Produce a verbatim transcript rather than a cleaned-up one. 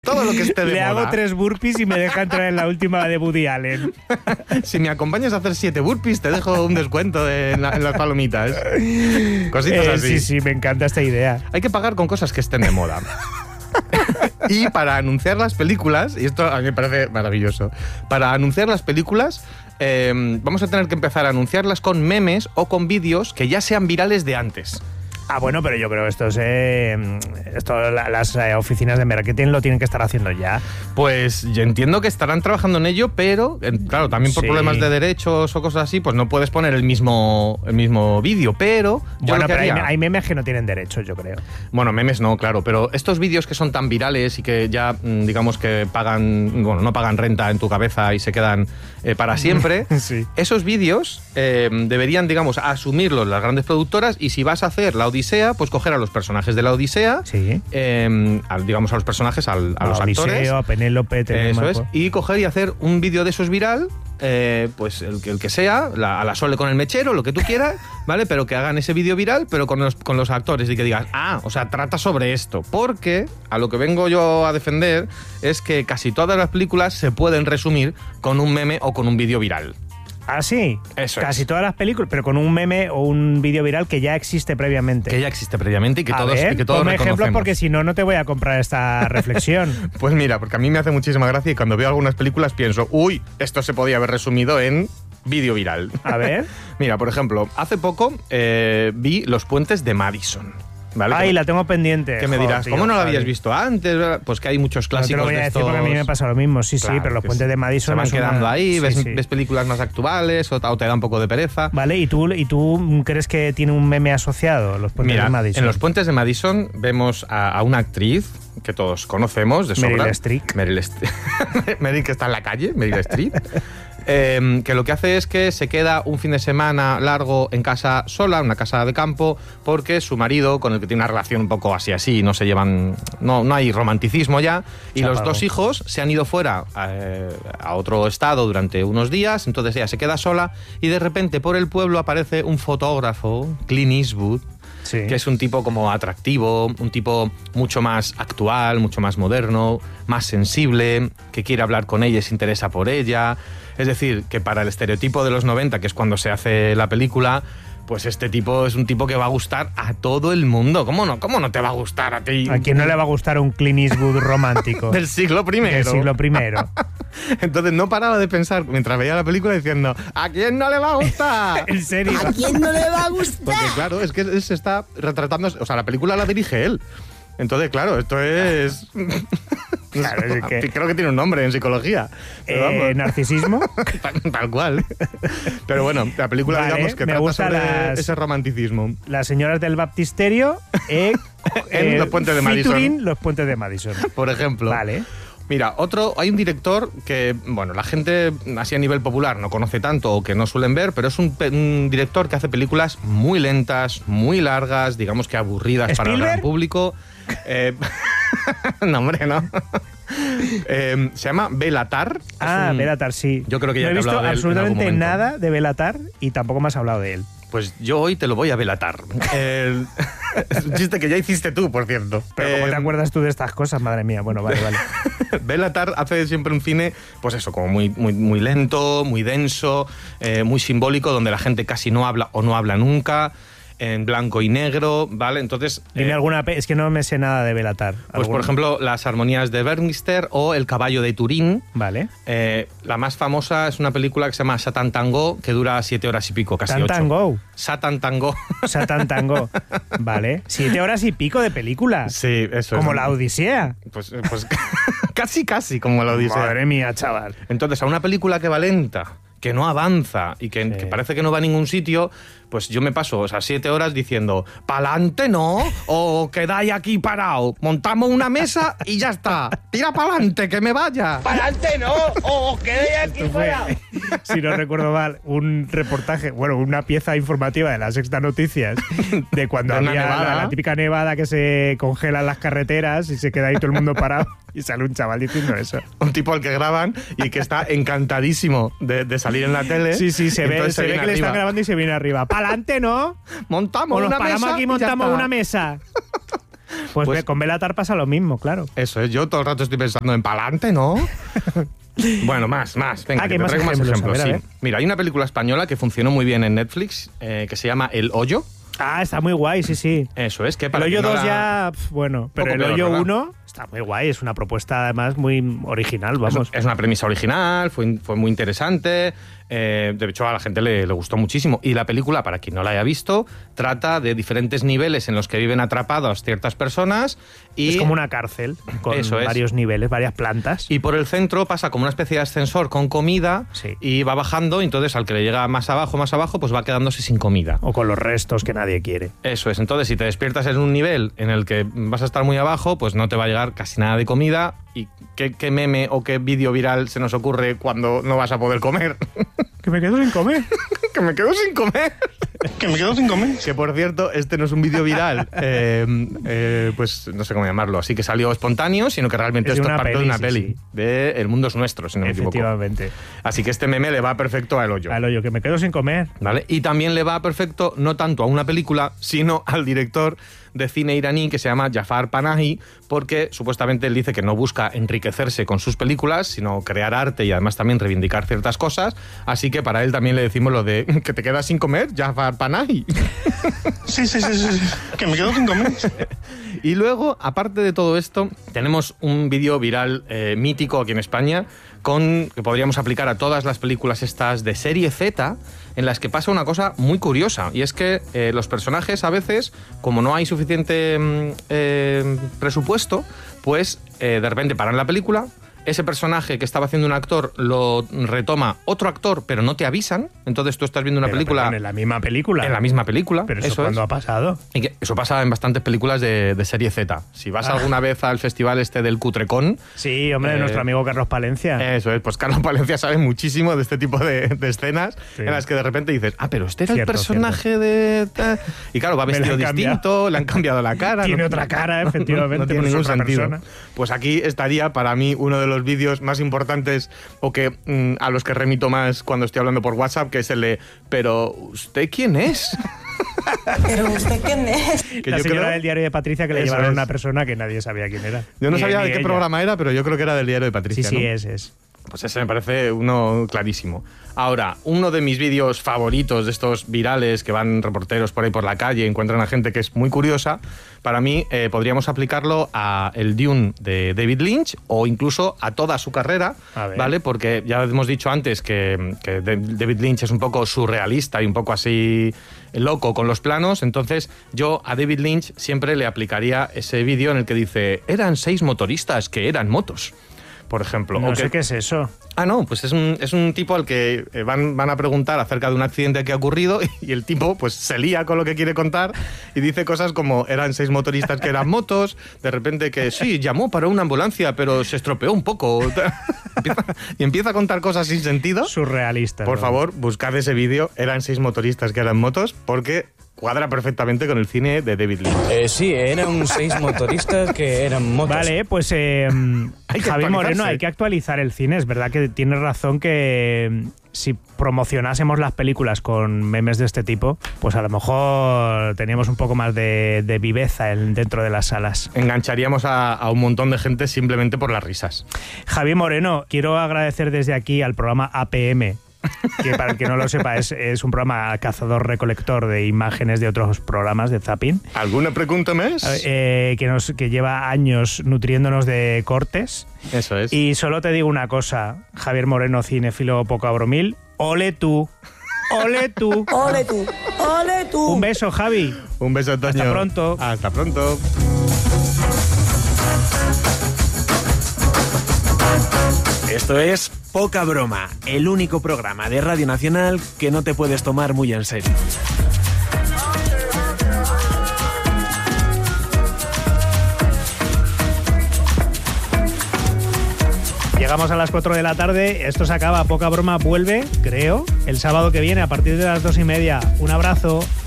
Todo lo que esté de Le moda. hago tres burpees y me deja entrar en la última de Woody Allen. Si me acompañas a hacer siete burpees, te dejo un descuento de, en, la, en las palomitas. Cositas Eh, así. sí, sí, me encanta esta idea. Hay que pagar con cosas que estén de moda. Y para anunciar las películas, y esto a mí me parece maravilloso, para anunciar las películas eh, vamos a tener que empezar a anunciarlas con memes o con vídeos que ya sean virales de antes. Ah, bueno, pero yo creo que esto, es, eh, esto la, las eh, oficinas de marketing lo tienen que estar haciendo ya. Pues yo entiendo que estarán trabajando en ello, pero en, claro, también por Sí. problemas de derechos o cosas así, pues no puedes poner el mismo, el mismo vídeo, pero... yo Bueno, lo que pero hay, haría- hay memes que no tienen derechos, yo creo. Bueno, memes no, claro, pero estos vídeos que son tan virales y que ya, mm, digamos que pagan, bueno, no pagan renta en tu cabeza y se quedan eh, para siempre, Sí. esos vídeos eh, deberían, digamos, asumirlos las grandes productoras y si vas a hacer la Odisea, pues coger a los personajes de la Odisea, Sí. eh, al- digamos a los personajes, al- a, los Odiseo, actores, a Penélope, eso es, Telemaco. y coger y hacer un vídeo de esos viral, eh, pues el que, el que sea, la- a la Sole con el mechero, lo que tú quieras, ¿vale? Pero que hagan ese vídeo viral, pero con los, con los actores y que digas, ah, o sea, trata sobre esto. Porque a lo que vengo yo a defender es que casi todas las películas se pueden resumir con un meme o con un vídeo viral. Ah, sí. Eso Casi es. todas las películas, pero con un meme o un vídeo viral que ya existe previamente. Que ya existe previamente y que a todos, ver, y que todos ponme ejemplos reconocemos. porque si no, no te voy a comprar esta reflexión. Pues mira, porque a mí me hace muchísima gracia y cuando veo algunas películas pienso, uy, esto se podía haber resumido en vídeo viral. A ver. Mira, por ejemplo, hace poco eh, vi Los Puentes de Madison. ¿Vale? Ay, que, la tengo pendiente. que me Jo, dirás, tío, ¿cómo no la Javi. habías visto antes? Pues que hay muchos No te clásicos lo voy a de decir estos... porque a mí me pasa lo mismo, sí, sí, Claro, pero los que puentes de se Madison van es una- quedando ahí, sí, ves, sí. ves películas más actuales o, o te da un poco de pereza. Vale, ¿y tú, ¿y tú crees que tiene un meme asociado, los puentes Mira, de Madison? en Los Puentes de Madison vemos a, a una actriz que todos conocemos de sobra. Meryl Streep. Meryl Streep. Meryl que está en la calle, Meryl Streep. Eh, que lo que hace es que se queda un fin de semana largo en casa sola, una casa de campo, porque su marido, con el que tiene una relación un poco así así, no se llevan, no, no hay romanticismo ya, y Se los apagó. dos hijos se han ido fuera eh, a otro estado durante unos días, entonces ella se queda sola y de repente por el pueblo aparece un fotógrafo, Clint Eastwood, Sí. que es un tipo como atractivo, un tipo mucho más actual, mucho más moderno, más sensible, que quiere hablar con ella y se interesa por ella. Es decir, que para el estereotipo de los noventa, que es cuando se hace la película, pues este tipo es un tipo que va a gustar a todo el mundo. ¿Cómo no? ¿Cómo no te va a gustar a ti? ¿A quién no le va a gustar un Clint Eastwood romántico? Del siglo primero. Del siglo primero. Entonces no paraba de pensar mientras veía la película diciendo, ¿a quién no le va a gustar? ¿En serio? ¿A quién no le va a gustar? Porque claro, es que él se está retratando, o sea, la película la dirige él. Entonces, claro, esto es... Claro, es que- Creo que tiene un nombre en psicología. Pero Eh, vamos, ¿Narcisismo? tal, tal cual. Pero bueno, la película, Vale, digamos, que me trata gustan sobre las- ese romanticismo. Las señoras del baptisterio eh, En los puentes de Madison. featuring los puentes de Madison. Por ejemplo. Vale. Mira, otro, hay un director que, bueno, la gente así a nivel popular no conoce tanto o que no suelen ver, pero es un, pe- un director que hace películas muy lentas, muy largas, digamos que aburridas para el ¿Spielberg? gran público. Eh, no, hombre, no. Eh, se llama Belatar. Es Ah, un- Belatar, sí. Yo creo que ya no he te he visto hablado de él en absolutamente algún momento. nada de Belatar y tampoco me has hablado de él. Pues yo hoy te lo voy a belatar. El- es un chiste que ya hiciste tú, por cierto. Pero ¿cómo Eh, te acuerdas tú de estas cosas? Madre mía. Bueno, vale, vale. Belatar hace siempre un cine, pues eso, como muy, muy, muy lento, muy denso, eh, muy simbólico, donde la gente casi no habla o no habla nunca, en blanco y negro, ¿vale? Entonces... Dime eh, alguna... pe- Es que no me sé nada de Belatar. Pues, ¿Alguna? por ejemplo, las armonías de Berngster o El caballo de Turín. Vale. Eh, la más famosa es una película que se llama Satan Tango, que dura siete horas y pico, casi Tan ocho. Tango. Satan Tango. Satan Tango. Vale. Siete horas y pico de película. Sí, eso Como es. la Odisea. Pues, pues casi, casi como la Odisea. Madre mía, chaval. Entonces, a una película que va lenta, que no avanza y que, Sí. que parece que no va a ningún sitio, pues yo me paso, o sea, siete horas diciendo, pa'lante no, o quedáis aquí parado, montamos una mesa y ya está. Tira pa'lante, que me vaya. ¡Pa'lante no! ¡O quedé aquí Esto fue, parado! si no recuerdo mal, un reportaje, bueno, una pieza informativa de la Sexta Noticias, de cuando De una había nevada. la, la típica nevada que se congela en las carreteras y se queda ahí todo el mundo parado y sale un chaval diciendo eso. Un tipo al que graban y que está encantadísimo de, de salir en la tele. Sí, sí, se Y ve, entonces se ve viene que le están arriba. grabando y se viene arriba. ¡Pa'lante, no! Montamos O nos una paramos mesa aquí y y ya montamos está. una mesa. Pues, Pues- con Bellatar pasa lo mismo, claro. Eso es, yo todo el rato estoy pensando en pa'lante, ¿no? Bueno, más, más. Venga, Ah, que que te más traigo más ejemplos, ejemplos. a ver, a sí. ver. Mira, hay una película española que funcionó muy bien en Netflix, eh, que se llama El Hoyo. Ah, está muy guay, sí, sí. Eso es, que El para Hoyo quien no dos la- ya, pf, bueno, pero Poco el peor, Hoyo ¿verdad? uno está muy guay, es una propuesta además muy original, Es, vamos. es una premisa original, fue, fue muy interesante. eh, de hecho, a la gente le, le gustó muchísimo. Y la película, para quien no la haya visto, trata de diferentes niveles en los que viven atrapadas ciertas personas. Y Es como una cárcel con Eso es. varios niveles, varias plantas. Y por el centro pasa como una especie de ascensor con comida Sí. y va bajando, y entonces al que le llega más abajo, más abajo, pues va quedándose sin comida. O con los restos que nadie quiere. Eso es, entonces si te despiertas en un nivel en el que vas a estar muy abajo, pues no te va a llegar casi nada de comida. ¿Y qué, qué meme o qué vídeo viral se nos ocurre cuando no vas a poder comer? Que me quedo sin comer. ¡Que me quedo sin comer! Que me quedo sin comer. Que por cierto, este no es un vídeo viral, eh, eh, pues no sé cómo llamarlo, así que salió espontáneo, sino que realmente Es de esto es una parte de peli, una sí, peli, sí. de El mundo es nuestro, si no me equivoco. Efectivamente. Así que este meme le va perfecto al hoyo. Al Hoyo, que me quedo sin comer. ¿Vale? Y también le va perfecto no tanto a una película, sino al director de cine iraní que se llama Jafar Panahi, porque supuestamente él dice que no busca enriquecerse con sus películas, sino crear arte y además también reivindicar ciertas cosas. Así que para él también le decimos lo de que te quedas sin comer, Jafar Panahi. Sí, sí, sí, sí, sí. Que me quedo sin comer. Y luego, aparte de todo esto, tenemos un vídeo viral eh, mítico aquí en España con que podríamos aplicar a todas las películas estas de serie Z, en las que pasa una cosa muy curiosa, y es que eh, los personajes a veces, como no hay suficiente mm, eh, presupuesto, pues eh, de repente paran la película. Ese personaje que estaba haciendo un actor lo retoma otro actor, pero no te avisan. Entonces tú estás viendo una Pero, película perdón, en la misma película. en la misma película. Pero eso, eso ¿cuándo es. ha pasado? Y que eso pasa en bastantes películas de, de serie Z. Si vas Ah. alguna vez al festival este del Cutrecon, Sí, hombre, Eh, nuestro amigo Carlos Palencia. eso es, pues Carlos Palencia sabe muchísimo de este tipo de, de escenas Sí. en las que de repente dices, ah, pero este era Cierto, el personaje de... ta-". Y claro, va Me la vestido han cambiado. distinto, le han cambiado la cara. Tiene no- otra cara, efectivamente, No, tiene pero es ningún otra sentido. persona. Pues aquí estaría para mí uno de los vídeos más importantes o que mm, a los que remito más cuando estoy hablando por WhatsApp, que es el de, pero ¿usted quién es? ¿Pero usted quién es? Que la yo señora creo- del diario de Patricia que le Eso llevaron a es. una persona que nadie sabía quién era. Yo no Ni- sabía ni de qué ella. programa era, pero yo creo que era del diario de Sí, Patricia, sí, ¿no? es, es. Pues ese me parece uno clarísimo. Ahora, uno de mis vídeos favoritos de estos virales que van reporteros por ahí por la calle, encuentran a gente que es muy curiosa, para mí eh, podríamos aplicarlo a el Dune de David Lynch o incluso a toda su carrera, A ver. ¿vale? Porque ya hemos dicho antes que, que de- David Lynch es un poco surrealista y un poco así loco con los planos, entonces yo a David Lynch siempre le aplicaría ese vídeo en el que dice, eran seis motoristas que eran motos, por ejemplo. No o sé que- qué es eso. Ah, no, pues es un, es un tipo al que eh, van, van a preguntar acerca de un accidente que ha ocurrido y el tipo pues se lía con lo que quiere contar y dice cosas como eran seis motoristas que eran motos, de repente que sí, llamó para una ambulancia pero se estropeó un poco Empieza- y empieza a contar cosas sin sentido. Surrealista. Por ¿no? favor, buscad ese vídeo, eran seis motoristas que eran motos, porque cuadra perfectamente con el cine de David Lynch. Eh, sí, eran seis motoristas que eran motos. Vale, pues eh, Hay que Javi Moreno, actualizarse. hay que actualizar el cine. Es verdad que tienes razón que mm, si promocionásemos las películas con memes de este tipo, pues a lo mejor teníamos un poco más de, de viveza en- dentro de las salas. Engancharíamos a, a un montón de gente simplemente por las risas. Javi Moreno, quiero agradecer desde aquí al programa A P M, que para el que no lo sepa es, es un programa cazador-recolector de imágenes de otros programas de Zapping, ¿Alguna pregunta más? eh, que, nos, que lleva años nutriéndonos de cortes. Eso es. Y solo te digo una cosa, Javier Moreno, cinéfilo poco abromil, ole tú, ole tú. Ole tú, ole tú. Un beso, Javi. Un beso, Toño. Hasta pronto. Hasta pronto. Esto es Poca Broma, el único programa de Radio Nacional que no te puedes tomar muy en serio. Llegamos a las cuatro de la tarde, esto se acaba, Poca Broma vuelve, creo, el sábado que viene a partir de las dos y media. Un abrazo.